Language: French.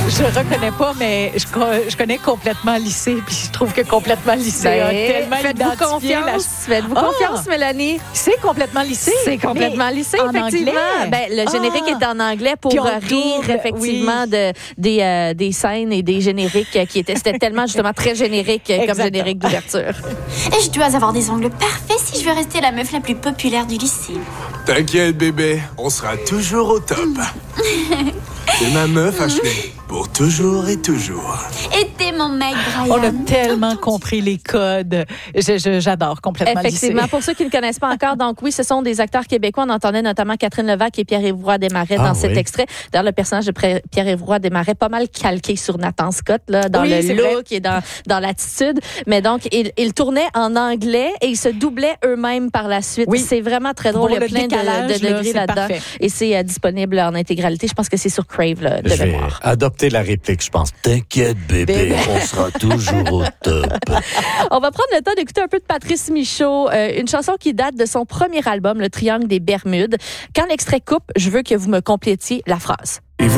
Je reconnais pas, mais je connais Complètement lycée, puis je trouve que Complètement lycée a tellement Faites-vous confiance, Mélanie. C'est Complètement lycée. C'est Complètement lycée, effectivement. Le générique est en anglais pour rire, effectivement, des scènes et des génériques c'était tellement, justement, très générique comme générique d'ouverture. Et je dois avoir des ongles parfaits si je veux rester la meuf la plus populaire du lycée. T'inquiète, bébé, on sera toujours au top. C'est ma meuf, Ashley, pour toujours et toujours. Et t'es mon mec, Brian. On a tellement compris les codes. J'adore Complètement Effectivement. lycée. Pour ceux qui ne connaissent pas encore, donc oui, ce sont des acteurs québécois. On entendait notamment Catherine Levac et Pierre-Yves Roy Desmarais dans cet extrait. D'ailleurs, le personnage de Pierre-Yves Roy Desmarais, pas mal calqué sur Nathan Scott, là, dans le look et dans l'attitude. Mais donc, ils tournaient en anglais et ils se doublaient eux-mêmes par la suite. Oui. C'est vraiment très drôle. Il y a plein de degrés là-dedans. Parfait. Et c'est disponible en intégralité. Je pense que c'est sur Crave, là, de mémoire. Adopter la réplique, je pense. T'inquiète, bébé, on sera toujours au top. On va prendre le temps d'écouter un peu de Patrice Michaud, une chanson qui date de son premier album, Le Triangle des Bermudes. Quand l'extrait coupe, je veux que vous me complétiez la phrase.